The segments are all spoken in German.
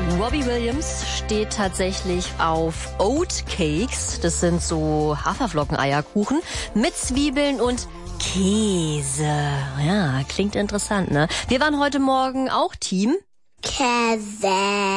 Robbie Williams steht tatsächlich auf Oatcakes. Das sind so Haferflocken-Eierkuchen mit Zwiebeln und Käse. Ja, klingt interessant, ne? Wir waren heute Morgen auch Team Käse.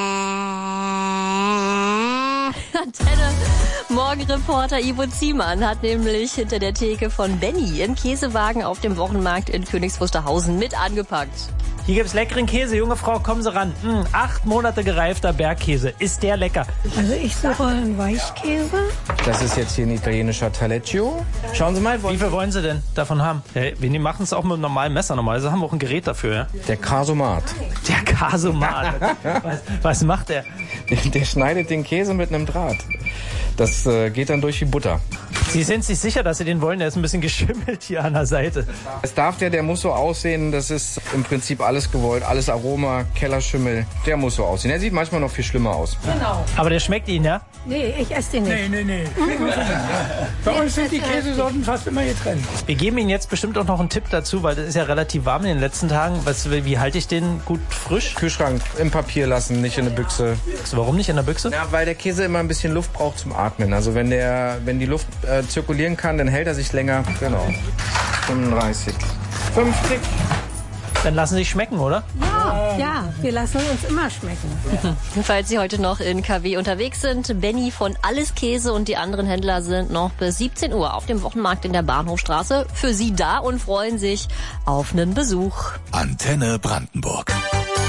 Antenne Morgenreporter Ivo Ziemann hat nämlich hinter der Theke von Benny im Käsewagen auf dem Wochenmarkt in Königs Wusterhausen mit angepackt. Hier gibt's leckeren Käse, junge Frau, kommen Sie ran. 8 Monate gereifter Bergkäse, ist der lecker. Also ich suche einen Weichkäse. Das ist jetzt hier ein italienischer Taleggio. Schauen Sie mal. Wie viel wollen Sie denn davon haben? Ja, wir machen es auch mit einem normalen Messer. Normalerweise haben wir auch ein Gerät dafür. Ja? Der Casomat. Der Casomat. Was macht der? Der schneidet den Käse mit einem Draht. Das geht dann durch die Butter. Sie sind sich sicher, dass Sie den wollen? Der ist ein bisschen geschimmelt hier an der Seite. Es darf der muss so aussehen, das ist im Prinzip alles gewollt, alles Aroma, Kellerschimmel, der muss so aussehen. Der sieht manchmal noch viel schlimmer aus. Genau. Aber der schmeckt Ihnen, ja? Nee, ich esse den nicht. Nee. Bei uns sind die Käsesorten fast immer getrennt. Wir geben Ihnen jetzt bestimmt auch noch einen Tipp dazu, weil das ist ja relativ warm in den letzten Tagen. Wie halte ich den gut frisch? Kühlschrank im Papier lassen, nicht in eine Büchse. Warum nicht in der Büchse? Ja, weil der Käse immer ein bisschen Luft braucht zum Atmen. Also wenn die Luft zirkulieren kann, dann hält er sich länger. Genau. 35. 50. Dann lassen Sie sich schmecken, oder? Ja, wir lassen uns immer schmecken. Falls Sie heute noch in KW unterwegs sind, Benny von Alles Käse und die anderen Händler sind noch bis 17 Uhr auf dem Wochenmarkt in der Bahnhofstraße für Sie da und freuen sich auf einen Besuch. Antenne Brandenburg.